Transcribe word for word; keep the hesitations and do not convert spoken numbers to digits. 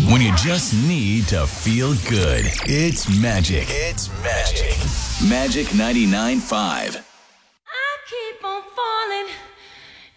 When you just need to feel good. It's Magic. It's Magic. Magic ninety-nine point five.